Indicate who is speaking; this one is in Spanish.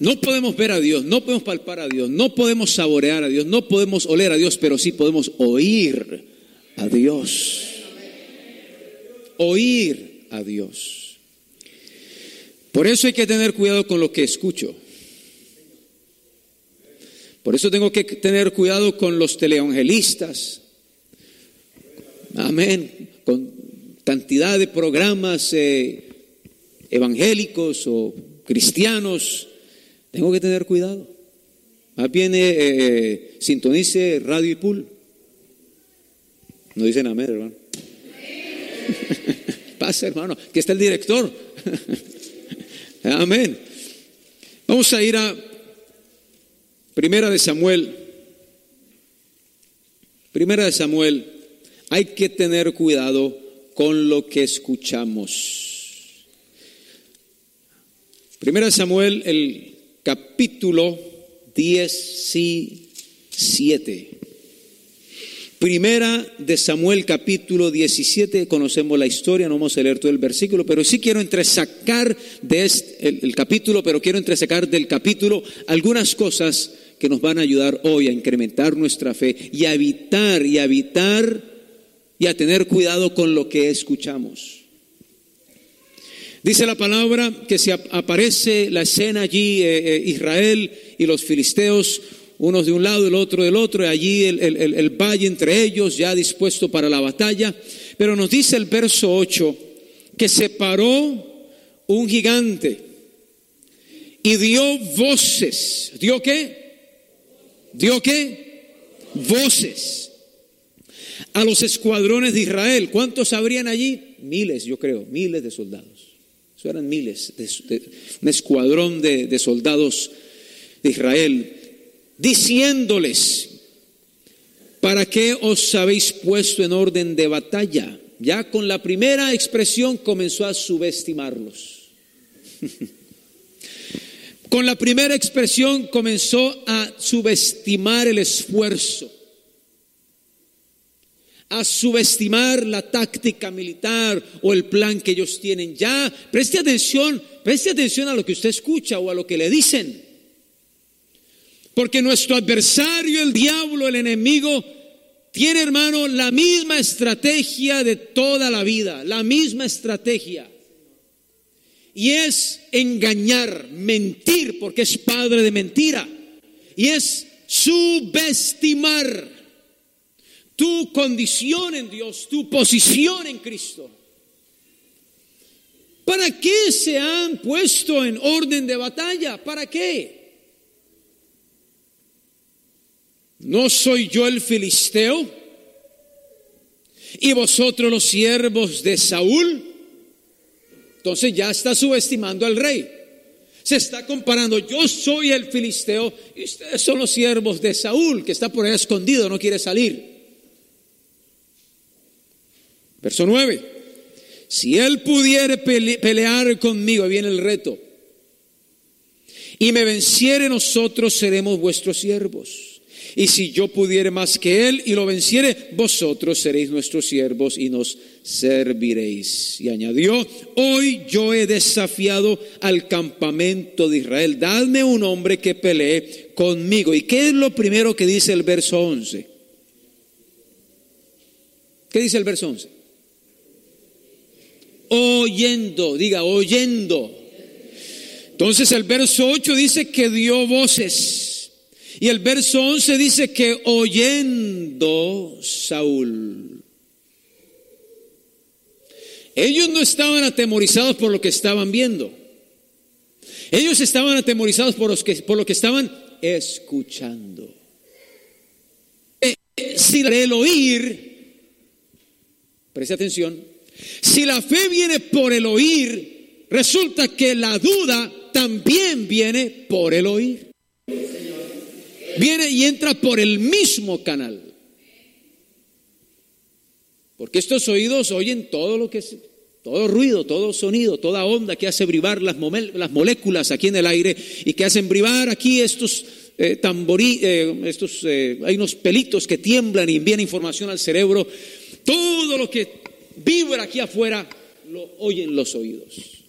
Speaker 1: No podemos ver a Dios, no podemos palpar a Dios, no podemos saborear a Dios, no podemos oler a Dios, pero sí podemos oír a Dios. Oír a Dios. Por eso hay que tener cuidado con lo que escucho. Por eso tengo que tener cuidado con los teleevangelistas. Amén. Con cantidad de programas evangélicos o cristianos. Tengo que tener cuidado. Más bien sintonice Radio y Pool. No dicen amén, hermano. Pasa, hermano, que está el director. Amén. Vamos a ir a Primera de Samuel. Primera de Samuel. Hay que tener cuidado con lo que escuchamos. Primera de Samuel, el capítulo 17. Primera de Samuel, capítulo 17. Conocemos la historia, no vamos a leer todo el versículo, pero sí quiero entresacar de el capítulo, pero quiero entresacar del capítulo algunas cosas que nos van a ayudar hoy a incrementar nuestra fe y a evitar y a tener cuidado con lo que escuchamos. Dice la palabra que se aparece la escena allí, Israel y los filisteos, unos de un lado, el otro del otro, y allí el valle entre ellos, ya dispuesto para la batalla. Pero nos dice el verso 8, que se paró un gigante y dio voces. ¿Dio qué? ¿Dio qué? Voces a los escuadrones de Israel. ¿Cuántos habrían allí? Miles, yo creo, miles de soldados. Eso eran miles, un escuadrón de soldados de Israel, diciéndoles: ¿para qué os habéis puesto en orden de batalla? Ya con la primera expresión comenzó a subestimarlos. Con la primera expresión comenzó a subestimar el esfuerzo, a subestimar la táctica militar o el plan que ellos tienen. Ya, preste atención a lo que usted escucha o a lo que le dicen. Porque nuestro adversario, el diablo, el enemigo, tiene, hermano, la misma estrategia de toda la vida, la misma estrategia. Y es engañar, mentir, porque es padre de mentira. Y es subestimar tu condición en Dios, tu posición en Cristo. ¿Para qué se han puesto en orden de batalla? ¿Para qué? ¿No soy yo el filisteo y vosotros los siervos de Saúl? Entonces ya está subestimando al rey. Se está comparando: yo soy el filisteo y ustedes son los siervos de Saúl, que está por ahí escondido, no quiere salir. Verso 9. Si él pudiere pelear conmigo, viene el reto, y me venciere, nosotros seremos vuestros siervos. Y si yo pudiere más que él y lo venciere, vosotros seréis nuestros siervos y nos serviréis. Y añadió: hoy yo he desafiado al campamento de Israel, dadme un hombre que pelee conmigo. ¿Y qué es lo primero que dice el verso 11? ¿Qué dice el verso 11? Oyendo, diga oyendo. Entonces el verso 8 dice que dio voces. Y el verso 11 dice que oyendo Saúl. Ellos no estaban atemorizados por lo que estaban viendo. Ellos estaban atemorizados por lo que estaban escuchando. Si el oír, preste atención, si la fe viene por el oír, resulta que la duda también viene por el oír. Viene y entra por el mismo canal. Porque estos oídos oyen todo lo que es, todo ruido, todo sonido, toda onda que hace vibrar las moléculas aquí en el aire y que hacen vibrar aquí estos hay unos pelitos que tiemblan y envían información al cerebro. Todo lo que vibra aquí afuera lo oyen los oídos.